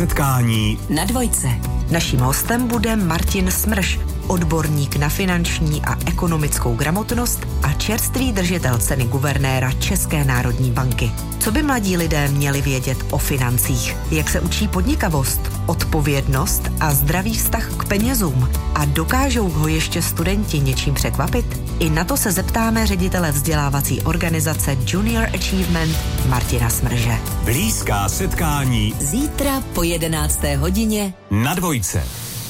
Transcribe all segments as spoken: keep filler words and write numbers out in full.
Setkání na dvojce. Naším hostem bude Martin Smrš, odborník na finanční a ekonomickou gramotnost a čerstvý držitel ceny guvernéra České národní banky. Co by mladí lidé měli vědět o financích? Jak se učí podnikavost, odpovědnost a zdravý vztah k penězům? A dokážou ho ještě studenti něčím překvapit? I na to se zeptáme ředitele vzdělávací organizace Junior Achievement Martina Smrže. Blízká setkání Zítra po jedenácté hodině na dvojce.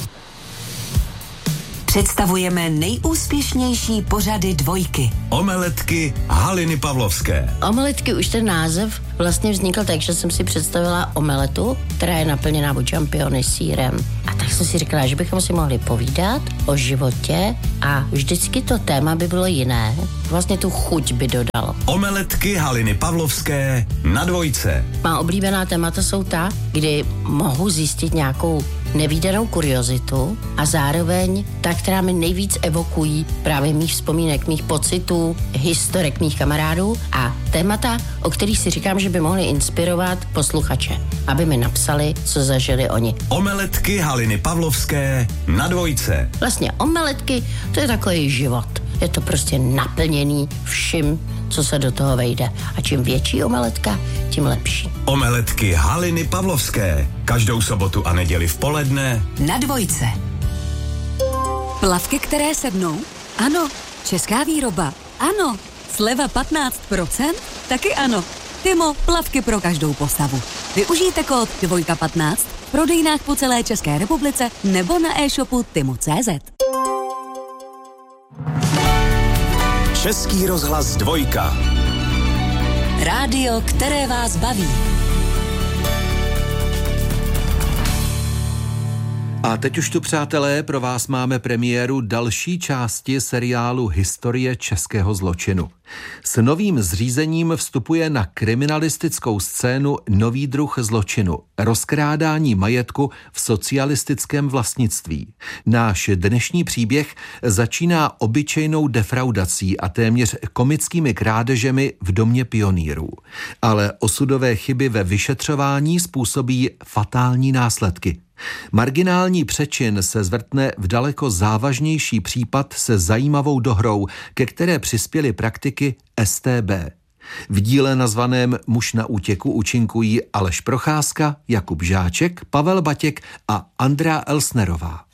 Představujeme nejúspěšnější pořady dvojky. Omeletky Haliny Pavlovské. Omeletky, už ten název vlastně vznikl tak, že jsem si představila omeletu, která je naplněná od čampiony sýrem. A tak jsem si říkala, že bychom si mohli povídat o životě a vždycky to téma by bylo jiné. Vlastně tu chuť by dodalo. Omeletky Haliny Pavlovské na dvojce. Má oblíbená témata jsou ta, kdy mohu zjistit nějakou nevídanou kuriozitu a zároveň ta, která mi nejvíc evokují právě mých vzpomínek, mých pocitů, historek mých kamarádů a témata, o kterých si říkám, že by mohly inspirovat posluchače, aby mi napsali, co zažili oni. Omeletky Haliny Pavlovské na dvojce. Vlastně omeletky, to je takový život. Je to prostě naplněný vším, co se do toho vejde. A čím větší omeletka, tím lepší. Omeletky Haliny Pavlovské. Každou sobotu a neděli v poledne na dvojce. Plavky, které sednou? Ano. Česká výroba? Ano. Sleva patnáct procent? Taky ano. Timo, plavky pro každou postavu. Využijte kód dvojka patnáct v prodejnách po celé České republice nebo na e-shopu timo tečka cé zet. Český rozhlas dvojka. Rádio, které vás baví. A teď už tu, přátelé, pro vás máme premiéru další části seriálu Historie českého zločinu. S novým zřízením vstupuje na kriminalistickou scénu nový druh zločinu – rozkrádání majetku v socialistickém vlastnictví. Náš dnešní příběh začíná obyčejnou defraudací a téměř komickými krádežemi v domě pionýrů. Ale osudové chyby ve vyšetřování způsobí fatální následky. Marginální přečin se zvrtne v daleko závažnější případ se zajímavou dohrou, ke které přispěly praktiky es té bé. V díle nazvaném Muž na útěku účinkují Aleš Procházka, Jakub Žáček, Pavel Batěk a Andrea Elsnerová.